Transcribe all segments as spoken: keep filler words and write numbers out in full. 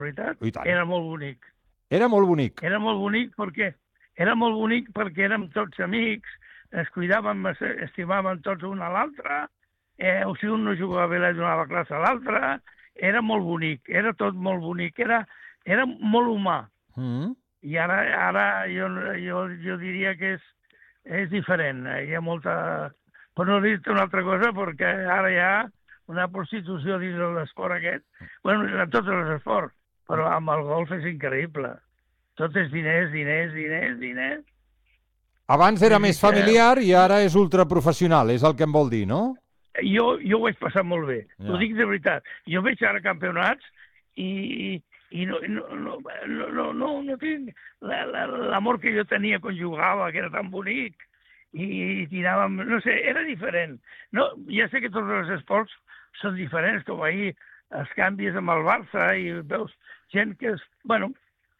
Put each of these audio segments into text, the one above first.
veritat, I tant. era molt bonic. Era molt bonic. Era molt bonic perquè era molt bonic perquè érem tots amics, es cuidàvem, estimàvem tots un a l'altre, eh, o si un no jugava bé, li donava classe a l'altre, era molt bonic, era tot molt bonic, era, era molt humà. Mm. I ara, ara jo, jo, jo diria que és, és diferent. Hi ha molta... Per no dir-te una altra cosa, perquè ara hi ha una prostitució dins de l'esport aquest. Bueno, en tots els esports, però amb el golf és increïble. Tot és diners, diners, diners, diners. Abans era més familiar i ara és ultraprofessional, és el que em vol dir, no? Jo, jo ho vaig passar molt bé, Ja. ho dic de veritat. Jo veig ara campionats i, i no, no, no, no, no, no, no tinc l'amor que jo tenia quan jugava, que era tan bonic, i tiràvem, no sé, era diferent. No, ja sé que tots els esports són diferents, com ahir els canvis amb el Barça i veus gent que és... Bueno,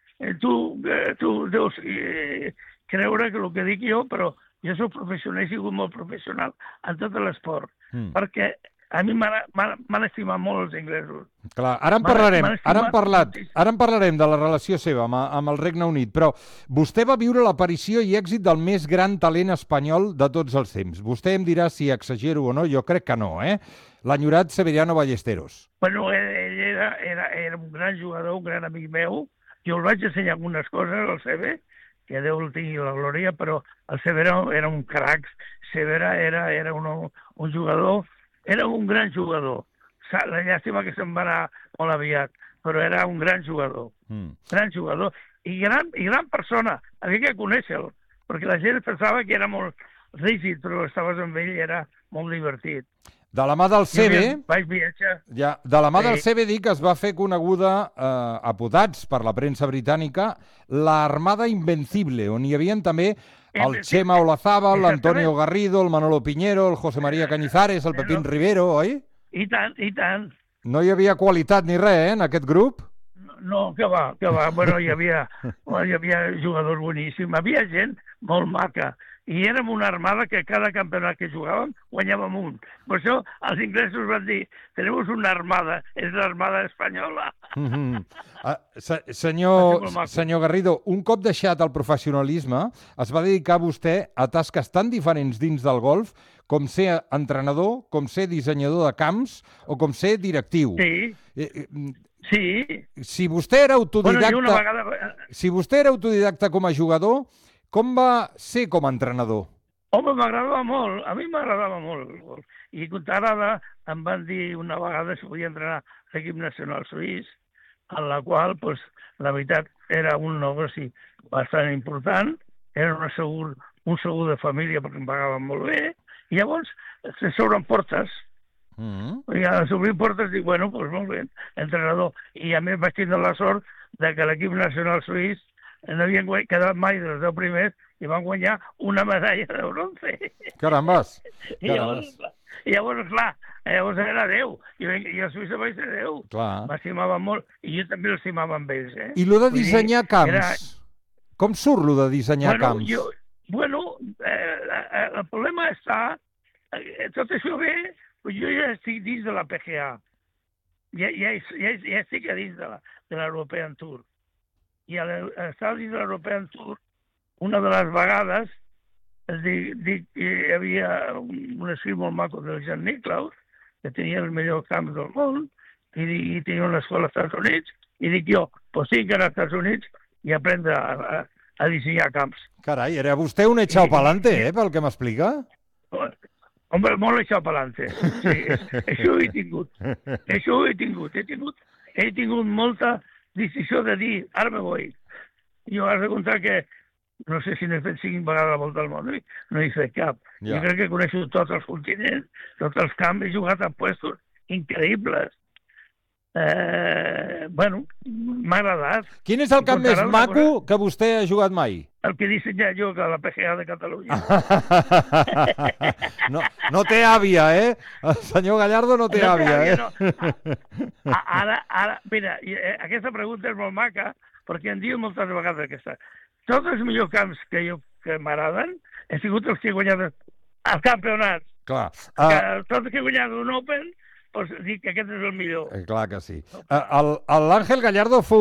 tu, tu deus eh, creure que el que dic jo, però jo soc professional, he sigut molt professional en tot l'esport, mm. perquè a mi m'han estimat molt els inglesos. Clar, ara en parlarem, ara en, parlat, ara en parlarem de la relació seva amb, amb el Regne Unit, però vostè va viure l'aparició i èxit del més gran talent espanyol de tots els temps. Vostè em dirà si exagero o no, jo crec que no, eh? L'enyorat Severiano Ballesteros. Bueno, ell era, era, era un gran jugador, un gran amic meu. Jo el vaig ensenyar algunes coses al Seve, que Déu el tingui la glòria, però el Severo era un crac. Severa era, era un, un jugador, era un gran jugador. La llàstima que se'n va anar molt aviat, però era un gran jugador. Mm. Gran jugador. I gran, i gran persona. Havia que conèixer-lo, perquè la gent pensava que era molt rígid, però estaves amb ell i era molt divertit. De la mà del Seve, vaig viatjar. Ja, de la mà sí. del Seve dic que es va fer coneguda, eh, apotats per la premsa britànica, l'Armada Invencible, on hi havia també el Chema Olazábal, l'Antonio Garrido, el Manolo Piñero, el José María Cañizares, el Pepín Rivero, oi? I tant, i tant. No hi havia qualitat ni res, eh, en aquest grup? No, que va, que va. Bueno, hi havia, hi havia jugadors boníssims. Hi havia gent molt maca. I érem una armada que cada campionat que jugàvem guanyàvem un. Per això els inglesos van dir, tenim una armada, és l'armada espanyola. Mm -hmm. uh, se senyor, senyor Garrido, un cop deixat el professionalisme, es va dedicar vostè a tasques tan diferents dins del golf com ser entrenador, com ser dissenyador de camps o com ser directiu. Sí, eh, sí. Si vostè era autodidacta, bueno, vegada... si vostè era autodidacta com a jugador, com va ser com a entrenador? Home, m'agradava molt, a mi m'agradava molt. I Tarada em van dir una vegada si podia entrenar l'equip nacional suís, en la qual, pues, la veritat, era un negoci bastant important, era un segur, un segur de família perquè em pagaven molt bé, i llavors s'obren portes. Mm -hmm. I a s'obrir portes dic, bueno, doncs pues molt bé, entrenador. I a més vaig tindre la sort de que l'equip nacional suís no havien quedat mai dels deu primers i van guanyar una medalla de bronze. Carambes! I llavors, i llavors clar, llavors era Déu. I, i a Suïssa vaig ser Déu. M'estimava molt. I jo també l'estimava amb ells. Eh? I lo de dissenyar dir, camps? Era... Com surt lo de dissenyar bueno, camps? Jo, bueno, eh, el problema està... Eh, tot això bé, jo ja estic dins de la P G A. Ja, ja, ja, ja estic a dins de l'European Tour. I a l'estar dins de l'European Tour, una de les vegades, dic, dic que hi havia un, un escrit molt maco del Jan Nicklaus, que tenia els millors camps del món, i, i tenia una escola als Estats Units, i dic jo, pues tinc que anar als Estats Units i aprendre a, a, a dissenyar camps. Carai, era vostè un echao pa'lante, eh, pel que m'explica? Home, molt echao pa'lante. Sí, això ho he tingut. Això ho he tingut. He tingut, he tingut molta decisió de dir, ara me voy. Jo has de comptar que, no sé si n'he fet cinc vegades la volta al món, no he fet cap. Ja. Jo crec que coneixo tots els continents, tots els camps, he jugat a puestos increïbles. Eh, bueno, m'ha agradat. Quin és el camp més maco que vostè ha jugat mai? El que he dissenyat jo, que la P G A de Catalunya. no, no té àvia, eh? El senyor Gallardo no té no àvia, àvia, eh? No. Ara, ara, mira, aquesta pregunta és molt maca, perquè em diu moltes vegades aquesta. Tots els millors camps que jo que m'agraden han sigut els que he guanyat els campionats. Clar. Uh... Tots els que he guanyat un Open pots dir que aquest és el millor. Eh, clar que sí. Uh, L'Àngel Gallardo fou